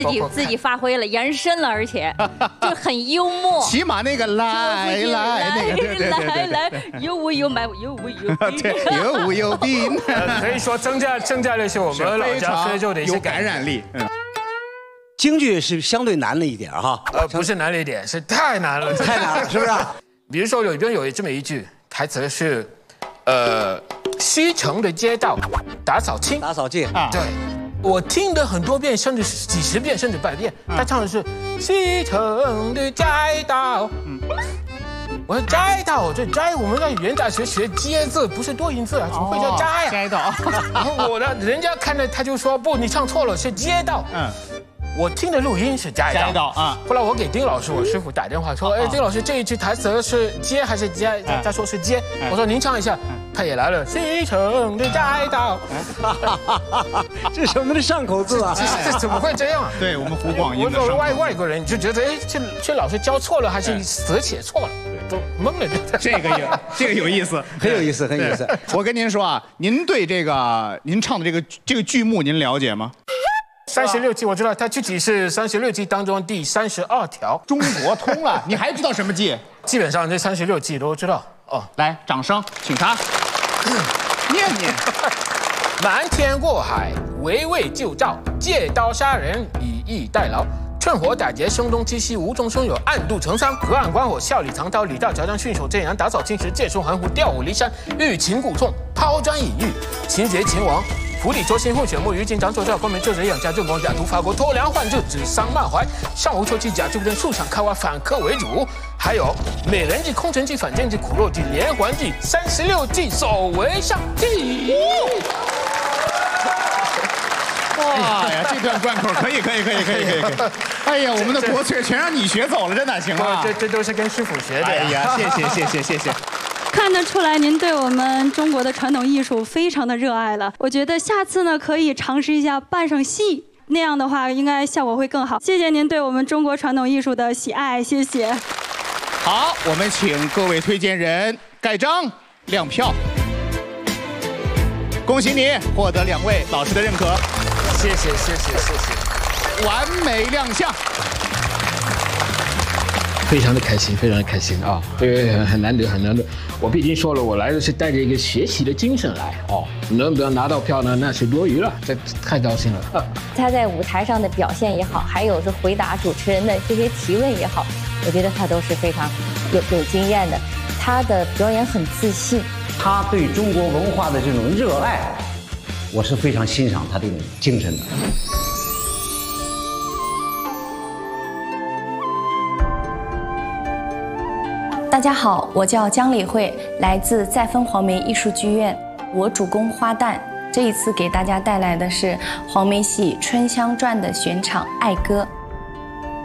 自己发挥了，延伸了，而且就很幽默。 起码那个来那个来，有无有买有无有对，有无有病， 可以说增加了一些我们老家非洲的一些有感染力。 京剧是相对难了一点哈。 不是难了一点，是太难了， 太难了，是不是？ 比如说里边有这么一句台词是，西城的街道打扫清， 打扫净啊，对。我听了很多遍，甚至几十遍，甚至100遍。他唱的是西城的街道，我说街道，这街我们在语言大学学街字，不是多音字啊，怎么会叫街呀？ 街道。 然后人家看着他就说不，你唱错了，是街道。我听的录音是街道啊。后来我给丁老师，我师傅打电话说，哎，丁老师这一句台词是街还是街？他说是街。我说您唱一下。他也来了，西城的街道， 这是我们的上口字啊！ 这怎么会这样？ 对我们湖广音的我外国人，你就觉得哎，这老师教错了，还是词写错了，都懵了。 这个有意思， 很有意思，很有意思。 我跟您说啊，您对这个您唱的这个剧目您了解吗 ？36计我知道，它具体是36计当中第32条。 中国通了，你还知道什么计？ 基本上这36计都知道。哦， 来，掌声，请他念念。 瞒天过海，围魏救赵，借刀杀人，以逸待劳。趁火打劫，声东击西，无中生有，暗度陈仓，隔岸观火，笑里藏刀，李大乔张驯守镇阳，打扫青石，借书含糊，调虎离山，欲擒故纵，抛砖引玉，擒贼擒王。釜底抽薪，混血木鱼，金掌左照，关门救贼养家，正宫假途伐国，偷梁换柱，指桑骂槐，上无求其甲，就不争树上开花，反客为主。还有美人计、空城计、反间计、苦肉计、连环计、36计、首为上计。 哇呀，这段贯口可以。哎呀，我们的国粹全让你学走了，真的行吗？ 这都是跟师傅学的。 哎呀，谢谢。 看得出来，您对我们中国的传统艺术非常的热爱了。我觉得下次呢，可以尝试一下扮上戏，那样的话，应该效果会更好。谢谢您对我们中国传统艺术的喜爱，谢谢。 好，我们请各位推荐人盖章亮票。恭喜你获得2位老师的认可， 谢谢， 完美亮相。 非常的开心啊！对，很难得。我毕竟说了，我来的是带着一个学习的精神来哦，能不能拿到票呢？那是多余了，这太高兴了。 他在舞台上的表现也好，还有是回答主持人的这些提问也好，我觉得他都是非常有经验的。他的表演很自信， 他对中国文化的这种热爱，我是非常欣赏他这种精神的。 大家好，我叫姜李慧，来自再分黄梅艺术剧院，我主攻花旦。这一次给大家带来的是黄梅戏《春香传》的选场《爱歌》。